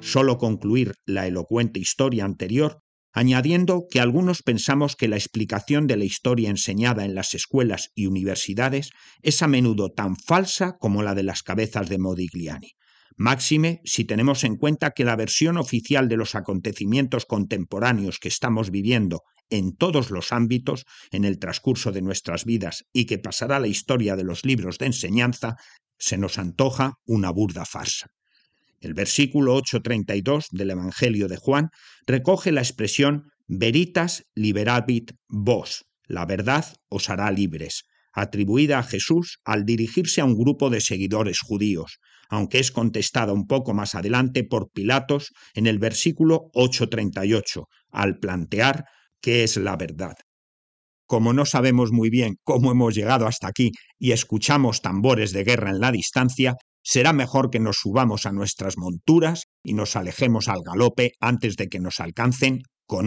solo concluir la elocuente historia anterior, añadiendo que algunos pensamos que la explicación de la historia enseñada en las escuelas y universidades es a menudo tan falsa como la de las cabezas de Modigliani. Máxime si tenemos en cuenta que la versión oficial de los acontecimientos contemporáneos que estamos viviendo en todos los ámbitos en el transcurso de nuestras vidas y que pasará a la historia de los libros de enseñanza, se nos antoja una burda farsa. El versículo 8:32 del Evangelio de Juan recoge la expresión veritas liberavit vos, la verdad os hará libres, atribuida a Jesús al dirigirse a un grupo de seguidores judíos, aunque es contestada un poco más adelante por Pilatos en el versículo 8:38, al plantear qué es la verdad. Como no sabemos muy bien cómo hemos llegado hasta aquí y escuchamos tambores de guerra en la distancia, será mejor que nos subamos a nuestras monturas y nos alejemos al galope antes de que nos alcancen